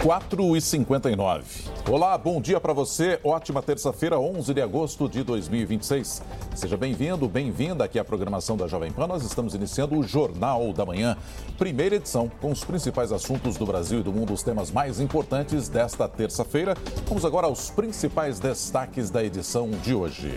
4h59. Olá, bom dia para você. Ótima terça-feira, 11 de agosto de 2026. Seja bem-vindo, bem-vinda aqui à programação da Jovem Pan. Nós estamos iniciando o Jornal da Manhã, primeira edição, com os principais assuntos do Brasil e do mundo, os temas mais importantes desta terça-feira. Vamos agora aos principais destaques da edição de hoje.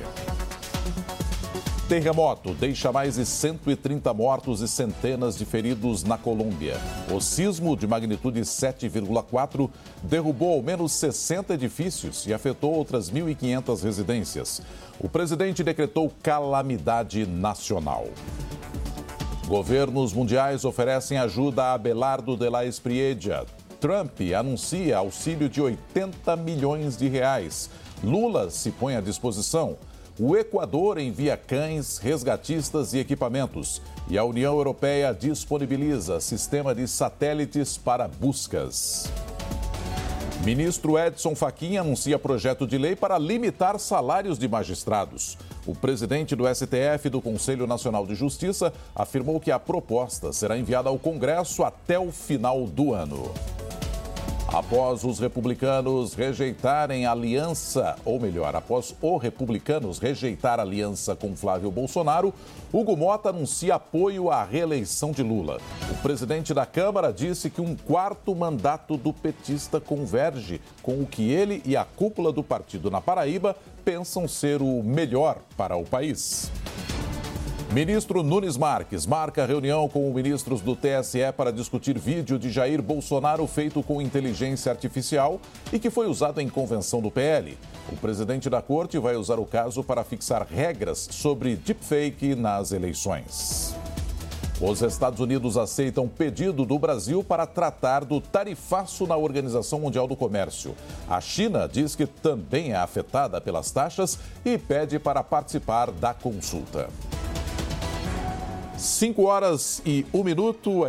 Terremoto deixa mais de 130 mortos e centenas de feridos na Colômbia. O sismo de magnitude 7,4 derrubou ao menos 60 edifícios e afetou outras 1.500 residências. O presidente decretou calamidade nacional. Governos mundiais oferecem ajuda a Abelardo de la Espriella. Trump anuncia auxílio de 80 milhões de reais. Lula se põe à disposição. O Equador envia cães, resgatistas e equipamentos. E a União Europeia disponibiliza sistema de satélites para buscas. Ministro Edson Fachin anuncia projeto de lei para limitar salários de magistrados. O presidente do STF e do Conselho Nacional de Justiça afirmou que a proposta será enviada ao Congresso até o final do ano. Após os republicanos rejeitarem a aliança, ou melhor, após o republicanos rejeitar a aliança com Flávio Bolsonaro, Hugo Motta anuncia apoio à reeleição de Lula. O presidente da Câmara disse que um quarto mandato do petista converge com o que ele e a cúpula do partido na Paraíba pensam ser o melhor para o país. Ministro Nunes Marques marca reunião com ministros do TSE para discutir vídeo de Jair Bolsonaro feito com inteligência artificial e que foi usado em convenção do PL. O presidente da corte vai usar o caso para fixar regras sobre deepfake nas eleições. Os Estados Unidos aceitam pedido do Brasil para tratar do tarifaço na Organização Mundial do Comércio. A China diz que também é afetada pelas taxas e pede para participar da consulta. 5 horas e 1 minuto.